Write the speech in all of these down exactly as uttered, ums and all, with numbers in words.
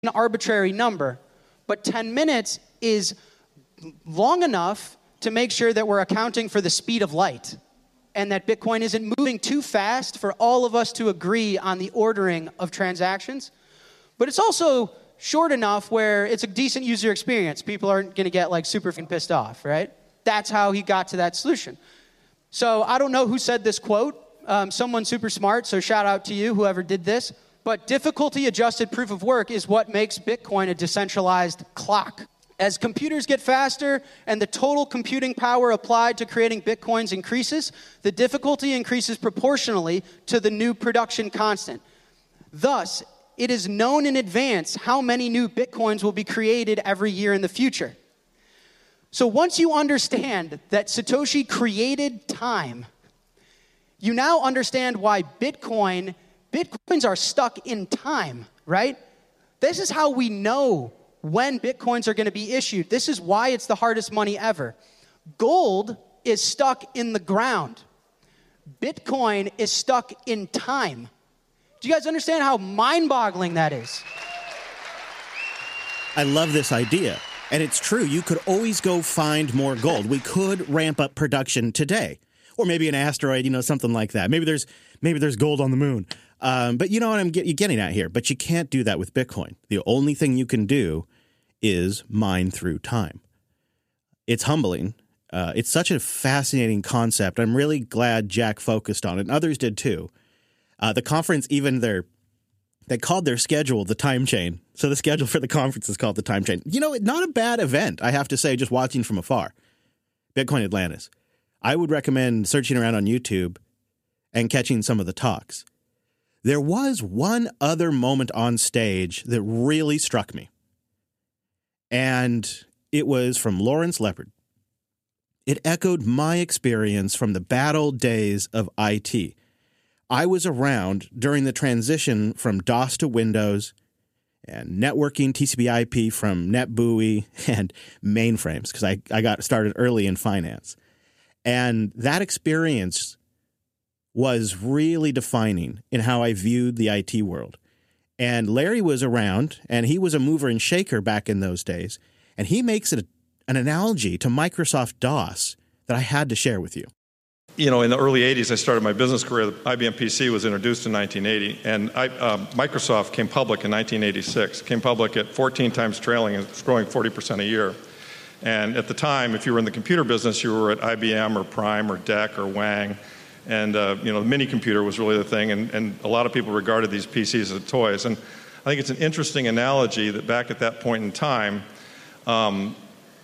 an arbitrary number, but ten minutes is long enough to make sure that we're accounting for the speed of light and that Bitcoin isn't moving too fast for all of us to agree on the ordering of transactions. But it's also short enough where it's a decent user experience. People aren't going to get like super pissed off, right? That's how he got to that solution. So I don't know who said this quote. Um, someone super smart, so shout out to you, whoever did this. But difficulty-adjusted proof of work is what makes Bitcoin a decentralized clock. As computers get faster and the total computing power applied to creating Bitcoins increases, the difficulty increases proportionally to the new production constant. Thus, it is known in advance how many new Bitcoins will be created every year in the future. So once you understand that Satoshi created time, you now understand why Bitcoin, Bitcoins are stuck in time, right? This is how we know when Bitcoins are going to be issued. This is why it's the hardest money ever. Gold is stuck in the ground. Bitcoin is stuck in time. Do you guys understand how mind-boggling that is? I love this idea. And it's true. You could always go find more gold. We could ramp up production today. Or maybe an asteroid, you know, something like that. Maybe there's maybe there's gold on the moon. Um, but you know what I'm get, you're getting at here. But you can't do that with Bitcoin. The only thing you can do is mine through time. It's humbling. Uh, it's such a fascinating concept. I'm really glad Jack focused on it, and others did too. Uh, the conference, even their they called their schedule the time chain. So the schedule for the conference is called the time chain. You know, not a bad event, I have to say, just watching from afar. Bitcoin Atlantis. I would recommend searching around on YouTube and catching some of the talks. There was one other moment on stage that really struck me. And it was from Lawrence Leopard. It echoed my experience from the bad old days of I T. I was around during the transition from DOS to Windows and networking T C P I P from NetBEUI and mainframes because I, I got started early in finance. And that experience was really defining in how I viewed the I T world. And Larry was around, and he was a mover and shaker back in those days. And he makes it a, an analogy to Microsoft DOS that I had to share with you. You know, in the early eighties, I started my business career. The I B M P C was introduced in nineteen eighty, and I, uh, Microsoft came public in nineteen eighty-six. Came public at fourteen times trailing, and it's growing forty percent a year. And at the time, if you were in the computer business, you were at I B M or Prime or D E C or Wang. And, uh, you know, the mini computer was really the thing, and, and a lot of people regarded these P Cs as toys. And I think it's an interesting analogy that back at that point in time, um,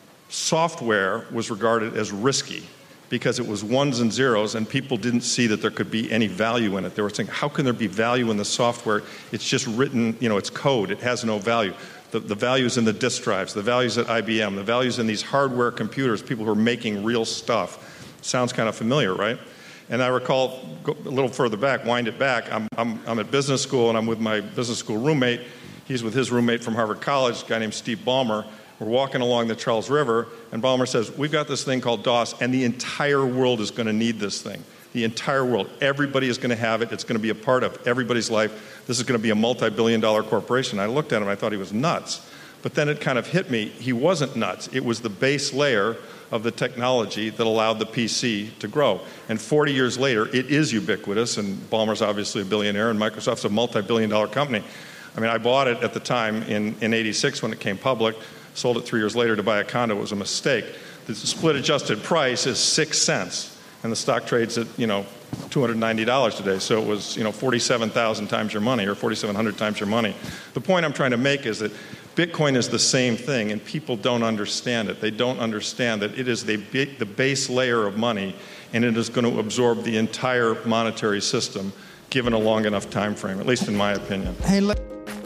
software was regarded as risky because it was ones and zeros, and people didn't see that there could be any value in it. They were saying, how can there be value in the software? It's just written, you know, it's code. It has no value. The, the values in the disk drives, the values at I B M, the values in these hardware computers, people who are making real stuff. Sounds kind of familiar, right? And I recall, go a little further back, wind it back, I'm, I'm, I'm at business school, and I'm with my business school roommate. He's with his roommate from Harvard College, a guy named Steve Ballmer. We're walking along the Charles River, and Ballmer says, we've got this thing called DOS, and the entire world is going to need this thing. The entire world. Everybody is going to have it. It's going to be a part of everybody's life. This is going to be a multi-billion dollar corporation. I looked at him, I thought he was nuts. But then it kind of hit me, he wasn't nuts. It was the base layer of the technology that allowed the P C to grow. And forty years later, it is ubiquitous, and Ballmer's obviously a billionaire, and Microsoft's a multi-billion dollar company. I mean, I bought it at the time in, in eighty-six when it came public, sold it three years later to buy a condo. It was a mistake. The split-adjusted price is six cents. And the stock trades at, you know, two hundred ninety dollars today. So it was, you know, forty-seven thousand times your money or forty-seven hundred times your money. The point I'm trying to make is that Bitcoin is the same thing, and people don't understand it. They don't understand that it is the, the base layer of money, and it is going to absorb the entire monetary system given a long enough time frame, at least in my opinion. Hey, look.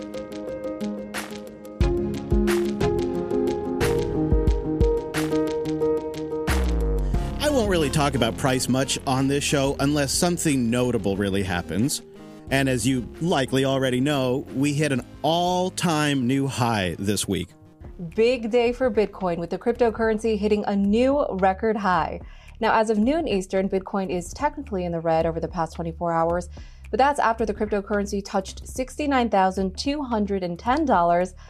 Really talk about price much on this show unless something notable really happens. And as you likely already know, we hit an all-time new high this week. Big day for Bitcoin, with the cryptocurrency hitting a new record high. Now, as of noon Eastern, Bitcoin is technically in the red over the past twenty-four hours, But that's after the cryptocurrency touched sixty-nine thousand two hundred ten dollars